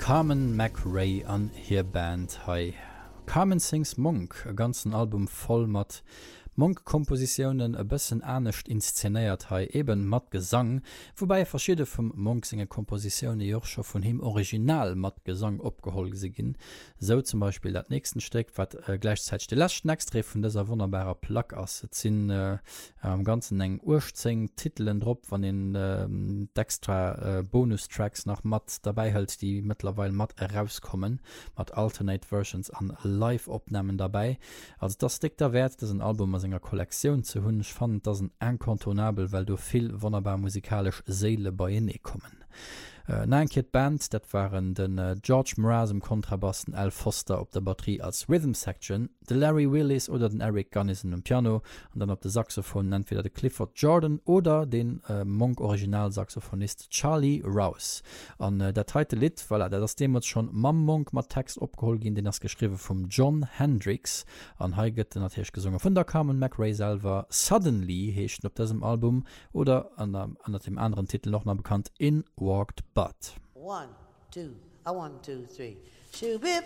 Carmen McRae an hier Band hei. Carmen sings Monk, e ganzen Album voll mat Monk-Kompositionen e bëssen ernstnecht inszenéiert hei eben mat Gesang, wobei verschiede vum Monk singe Kompositionen joch scho vun him original mat Gesang opgeholt se ginn. So zum Beispiel dat nächsten Steck, wat gleichzeitig de lachten Extre vun dieser wunderbarer Plack ass. Sinn am ganzen eng Urzing Titeln drop, wann den d'extra Bonustracks nach mat dabei hält, die mittlerweile mat herauskommen, mat Alternate Versions an Live-Opnahmen dabei. Also das Stick der Wert, das ein Album enger Kollektion zu hunn. Ich fand das ein inkontournabel, weil du viel wunderbar musikalisch Seele bei ihnen kommen. Nine-Kid Band, dat waren den George Mraz im Kontrabass, den Al Foster op der Batterie als Rhythm Section, de Larry Willis oder den Eric Gunnison im Piano und dann op der Saxophon entweder de Clifford Jordan oder den Monk-Originalsaxophonist Charlie Rouse. An der zweite Lied, weil das Demos schon Mam Monk mat Text opgeholt gin, den das geschrieben vom John Hendricks an Heiget natürlich gesungen von der Carmen McRae selber. Suddenly hecht op diesem Album oder an dem anderen Titel noch mal bekannt In Walked But. 1, 2, 1, 2, 3.